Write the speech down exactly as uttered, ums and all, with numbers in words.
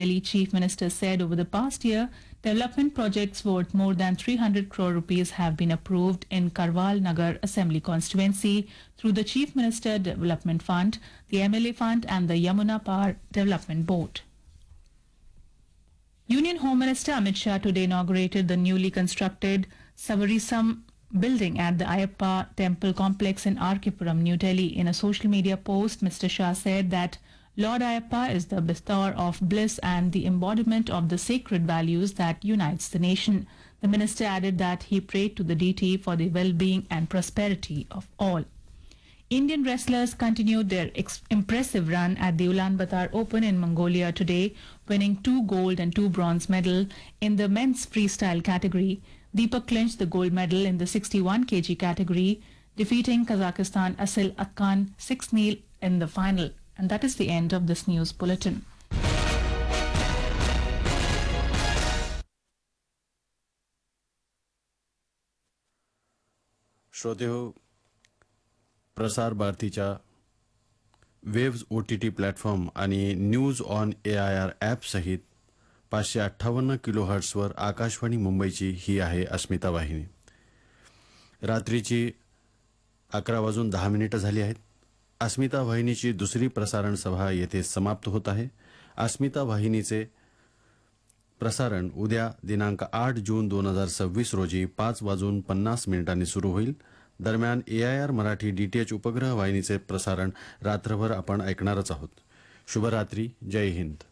Delhi Chief Minister said over the past year, development projects worth more than three hundred crore rupees have been approved in Karwal Nagar Assembly constituency through the Chief Minister Development Fund, the M L A Fund and the Yamuna Par Development Board. Union Home Minister Amit Shah today inaugurated the newly constructed Savarisam building at the Ayappa Temple complex in R K Puram, New Delhi. In a social media post, Mister Shah said that Lord Ayappa is the bestower of bliss and the embodiment of the sacred values that unites the nation. The minister added that he prayed to the deity for the well-being and prosperity of all. Indian wrestlers continued their ex- impressive run at the Ulaanbaatar Open in Mongolia today, winning two gold and two bronze medals in the men's freestyle category. Deepak clinched the gold medal in the sixty-one kilogram category, defeating Kazakhstan Asil Akkan six nil in the final. And that is the end of this news bulletin. श्रोतेहो, प्रसार भारतीच्या waves O T T platform आणि news on A I R app सहित पाचशे अठ्ठावन्न kilo हर्ट्सवर Akashvani मुंबईची ही आहे अस्मिता वाहिनी. रात्रीची अकरा वाजून दहा मिनिटं झाली आहेत. अस्मिता वाहिनीची दुसरी प्रसारण सभा येथे समाप्त होत आहे. अस्मिता वाहिनीचे प्रसारण उद्या दिनांक आठ जून दोन हजार सव्वीस रोजी पाच वाजून पन्नास मिनिटांनी सुरू होईल. दरम्यान ए आय आर मराठी डीटीएच उपग्रह वाहिनीचे प्रसारण रात्रभर आपण ऐकणारच आहोत. शुभरात्री. जय हिंद.